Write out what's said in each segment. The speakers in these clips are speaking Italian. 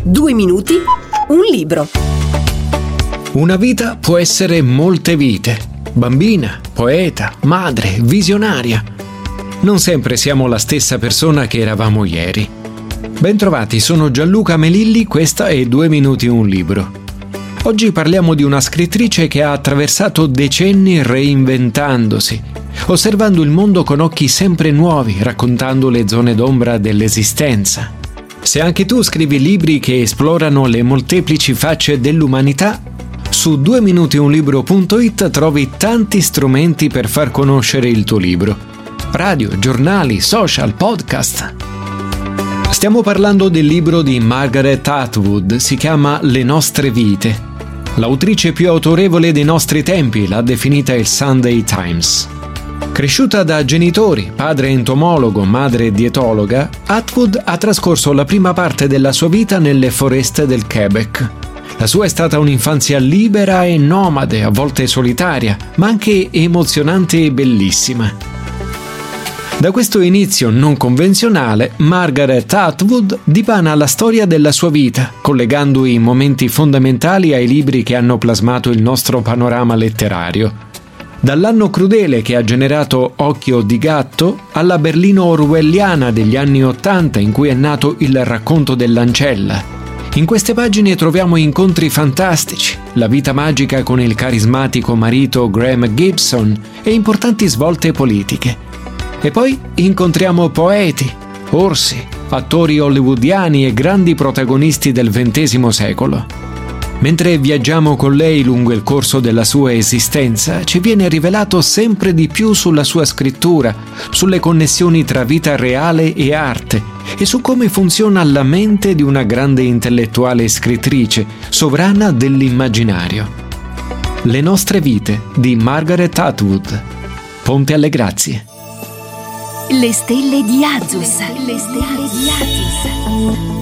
2 minuti, un libro. Una vita può essere molte vite. Bambina, poeta, madre, visionaria. Non sempre siamo la stessa persona che eravamo ieri. Bentrovati, sono Gianluca Melilli, questa è 2 minuti, un libro. Oggi parliamo di una scrittrice che ha attraversato decenni reinventandosi, osservando il mondo con occhi sempre nuovi, raccontando le zone d'ombra dell'esistenza. Se anche tu scrivi libri che esplorano le molteplici facce dell'umanità, su 2minutiunlibro.it trovi tanti strumenti per far conoscere il tuo libro. Radio, giornali, social, podcast. Stiamo parlando del libro di Margaret Atwood, si chiama Le nostre vite. L'autrice più autorevole dei nostri tempi l'ha definita il Sunday Times. Cresciuta da genitori, padre entomologo, madre dietologa, Atwood ha trascorso la prima parte della sua vita nelle foreste del Quebec. La sua è stata un'infanzia libera e nomade, a volte solitaria, ma anche emozionante e bellissima. Da questo inizio non convenzionale, Margaret Atwood dipana la storia della sua vita, collegando i momenti fondamentali ai libri che hanno plasmato il nostro panorama letterario. Dall'anno crudele che ha generato Occhio di gatto alla Berlino orwelliana degli anni '80 in cui è nato Il racconto dell'ancella. In queste pagine troviamo incontri fantastici, la vita magica con il carismatico marito Graham Gibson e importanti svolte politiche. E poi incontriamo poeti, orsi, attori hollywoodiani e grandi protagonisti del XX secolo. Mentre viaggiamo con lei lungo il corso della sua esistenza, ci viene rivelato sempre di più sulla sua scrittura, sulle connessioni tra vita reale e arte e su come funziona la mente di una grande intellettuale scrittrice, sovrana dell'immaginario. Le nostre vite di Margaret Atwood. Ponte alle grazie. Le stelle di Azus. Le stelle di Azus.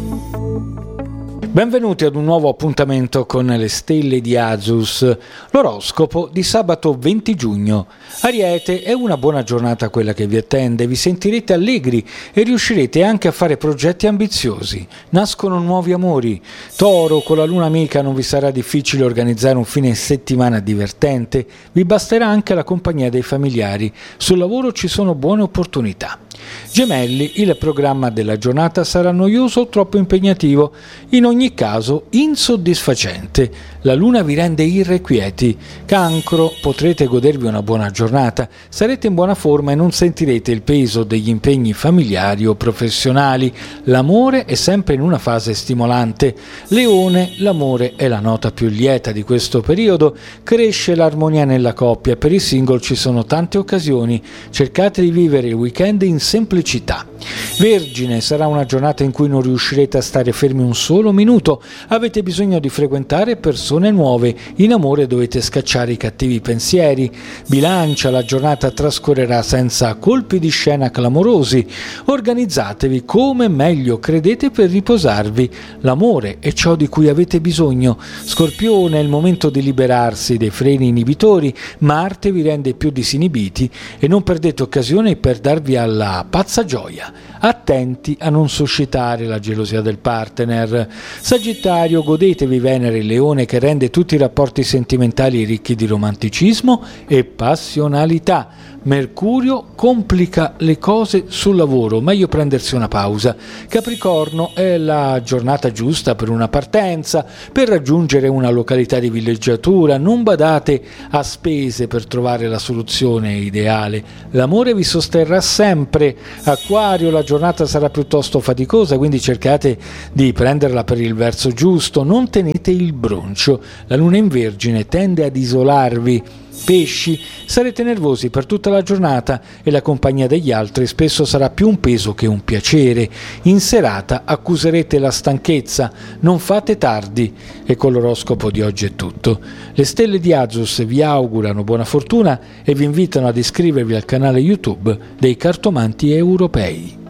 Benvenuti ad un nuovo appuntamento con le stelle di Azus, l'oroscopo di sabato 20 giugno. Ariete, è una buona giornata quella che vi attende, vi sentirete allegri e riuscirete anche a fare progetti ambiziosi. Nascono nuovi amori. Toro, con la luna amica non vi sarà difficile organizzare un fine settimana divertente, vi basterà anche la compagnia dei familiari. Sul lavoro ci sono buone opportunità. Gemelli, il programma della giornata sarà noioso o troppo impegnativo, in ogni caso insoddisfacente. La luna vi rende irrequieti. Cancro, potrete godervi una buona giornata, sarete in buona forma e non sentirete il peso degli impegni familiari o professionali. L'amore è sempre in una fase stimolante. Leone, l'amore è la nota più lieta di questo periodo, cresce l'armonia nella coppia, per i single ci sono tante occasioni, cercate di vivere il weekend in semplicità. Vergine, sarà una giornata in cui non riuscirete a stare fermi un solo minuto, avete bisogno di frequentare persone nuove, in amore dovete scacciare i cattivi pensieri. Bilancia, la giornata trascorrerà senza colpi di scena clamorosi, organizzatevi come meglio credete per riposarvi, l'amore è ciò di cui avete bisogno. Scorpione, è il momento di liberarsi dei freni inibitori, Marte vi rende più disinibiti e non perdete occasione per darvi alla pazza gioia. Attenti a non suscitare la gelosia del partner. Sagittario, godetevi Venere Leone che rende tutti i rapporti sentimentali ricchi di romanticismo e passionalità. Mercurio complica le cose sul lavoro, meglio prendersi una pausa. Capricorno, è la giornata giusta per una partenza, per raggiungere una località di villeggiatura, non badate a spese per trovare la soluzione ideale. L'amore vi sosterrà sempre. Acquario, la giornata sarà piuttosto faticosa, quindi cercate di prenderla per il verso giusto, non tenete il broncio. La luna in Vergine tende ad isolarvi. Pesci, sarete nervosi per tutta la giornata e la compagnia degli altri spesso sarà più un peso che un piacere. In serata accuserete la stanchezza, non fate tardi. E con l'oroscopo di oggi è tutto. Le stelle di Azus vi augurano buona fortuna e vi invitano ad iscrivervi al canale YouTube dei Cartomanti Europei.